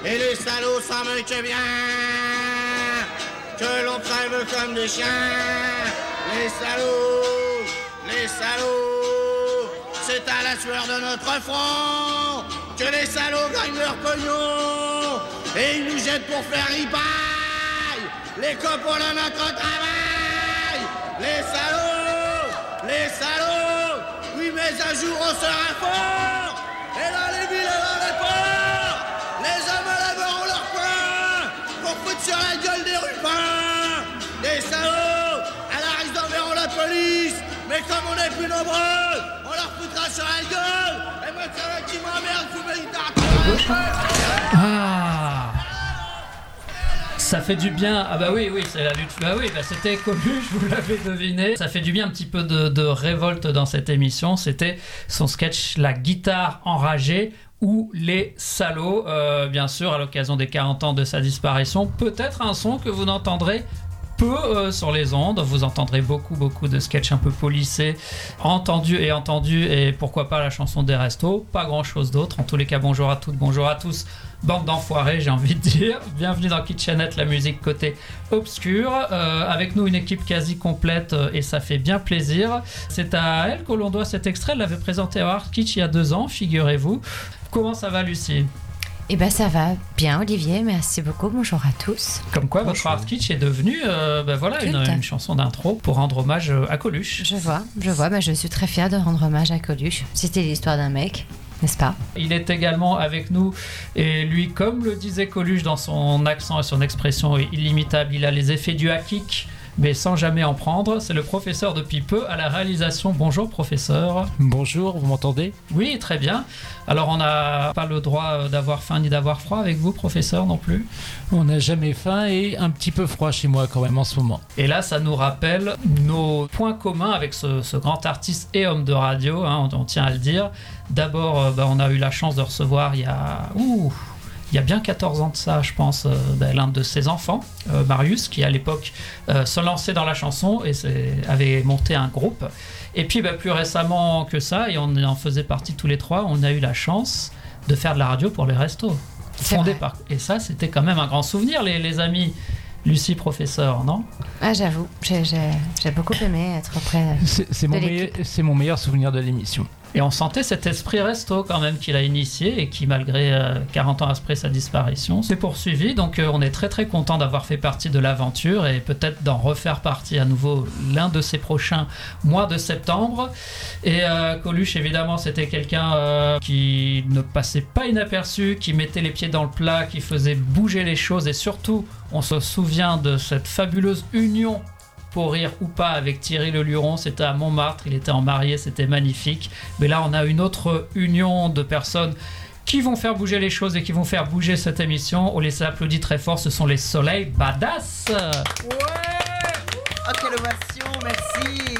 Et les salauds s'en moquent bien, que l'on crève comme des chiens. Les salauds, c'est à la sueur de notre front que les salauds gagnent leur pognon. Et ils nous jettent pour faire ripaille les copains de notre travail. Les salauds, oui mais un jour on sera fort. Et dans les villes et dans les ports, les hommes lèveront leur poing pour foutre sur la gueule des rupins. Des salauds, à la risque d'enverront la police. Mais comme on est plus nombreux, on leur foutra sur la gueule. Et moi c'est là qui m'emmerde, vous méritez. Ah, ça fait du bien. Ah bah oui, c'est la lutte. Bah oui, c'était Coluche, vous l'avez deviné. Ça fait du bien, un petit peu de révolte dans cette émission. C'était son sketch La guitare enragée ou Les salauds, bien sûr, à l'occasion des 40 ans de sa disparition. Peut-être un son que vous n'entendrez peu sur les ondes. Vous entendrez beaucoup de sketchs un peu polissés, entendus, et pourquoi pas la chanson des restos. Pas grand chose d'autre. En tous les cas, bonjour à toutes, bonjour à tous. Bande d'enfoirés, j'ai envie de dire. Bienvenue dans Kitchenette, la musique côté obscur. Avec nous, une équipe quasi complète et ça fait bien plaisir. C'est à elle que l'on doit cet extrait. Elle l'avait présenté à Art Kitsch il y a 2 ans, figurez-vous. Comment ça va, Lucie ? Eh ben ça va bien, Olivier, merci beaucoup, bonjour à tous. Comme quoi, votre Art Kitsch est devenu une chanson d'intro pour rendre hommage à Coluche. Je vois, je suis très fière de rendre hommage à Coluche. C'était l'histoire d'un mec, n'est-ce pas ? Il est également avec nous, et lui, comme le disait Coluche dans son accent et son expression illimitable, il a les effets du hack-kick, mais sans jamais en prendre. C'est le professeur depuis peu à la réalisation. Bonjour professeur. Bonjour, vous m'entendez ? Oui, très bien. Alors on n'a pas le droit d'avoir faim ni d'avoir froid avec vous, professeur, non plus ? On n'a jamais faim et un petit peu froid chez moi quand même en ce moment. Et là, ça nous rappelle nos points communs avec ce grand artiste et homme de radio, hein, on tient à le dire. D'abord, on a eu la chance de recevoir il y a bien 14 ans de ça, je pense, l'un de ses enfants, Marius, qui à l'époque se lançait dans la chanson et avait monté un groupe. Et puis plus récemment que ça, et on en faisait partie tous les trois, on a eu la chance de faire de la radio pour les restos. Et ça, c'était quand même un grand souvenir, les amis. Lucie, professeur, non ? Ah, j'avoue, j'ai beaucoup aimé être auprès c'est mon meilleur souvenir de l'émission. Et on sentait cet esprit resto quand même qu'il a initié et qui, malgré 40 ans après sa disparition, s'est poursuivi. Donc on est très très content d'avoir fait partie de l'aventure et peut-être d'en refaire partie à nouveau l'un de ces prochains mois de septembre. Et Coluche, évidemment, c'était quelqu'un qui ne passait pas inaperçu, qui mettait les pieds dans le plat, qui faisait bouger les choses. Et surtout, on se souvient de cette fabuleuse union pour rire ou pas avec Thierry Le Luron. C'était à Montmartre, il était en marié, c'était magnifique. Mais là, on a une autre union de personnes qui vont faire bouger les choses et qui vont faire bouger cette émission. On les applaudit très fort, ce sont les Soleils Badass. Ouais. Oh, quelle ovation, merci.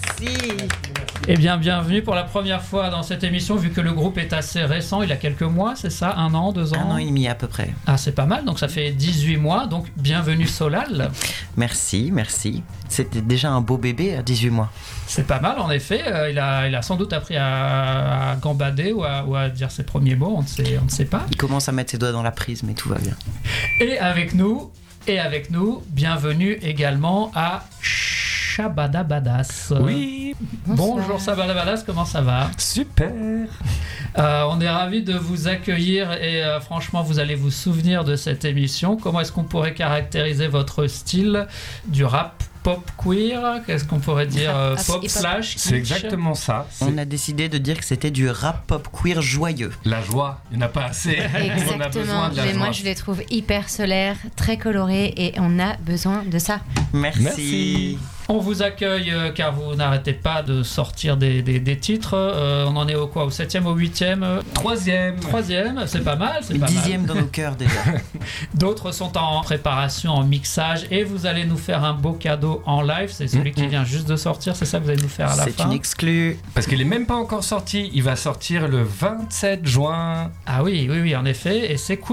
Eh bien, bienvenue pour la première fois dans cette émission, vu que le groupe est assez récent, il a quelques mois, c'est ça ? 1 an, 2 ans ? 1 an et demi à peu près. Ah, c'est pas mal, donc ça fait 18 mois, donc bienvenue Solal. Merci. C'était déjà un beau bébé à 18 mois. C'est pas mal, en effet. Il a sans doute appris à gambader ou à dire ses premiers mots, on ne sait pas. Il commence à mettre ses doigts dans la prise, mais tout va bien. Et avec nous, bienvenue également à Shabada Badass. Oui. Bonjour Shabada Badass, comment ça va ? Super. On est ravis de vous accueillir et franchement, vous allez vous souvenir de cette émission. Comment est-ce qu'on pourrait caractériser votre style du rap pop queer ? Qu'est-ce qu'on pourrait dire ? Pop slash kitsch ? C'est exactement ça. On a décidé de dire que c'était du rap pop queer joyeux. La joie, il n'y en a pas assez. Exactement. On a besoin de la Mais joie. moi, je les trouve hyper solaires, très colorés et on a besoin de ça. Merci. On vous accueille car vous n'arrêtez pas de sortir des titres. On en est au 7e, au 8e 3e, c'est pas mal. C'est pas 10e mal. dans nos cœurs déjà. D'autres sont en préparation, en mixage et vous allez nous faire un beau cadeau en live. C'est celui qui vient juste de sortir, c'est ça que vous allez nous faire à la fin. C'est une exclue. Parce qu'il n'est même pas encore sorti. Il va sortir le 27 juin. Ah oui, en effet. Et c'est cool.